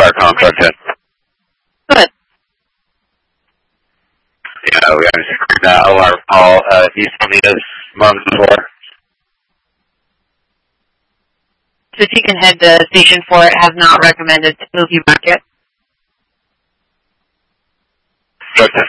Concord 10. Good. Yeah, we have now our call. You told me this month before. So you can head to Station 4. It has not recommended to move you back yet. Go to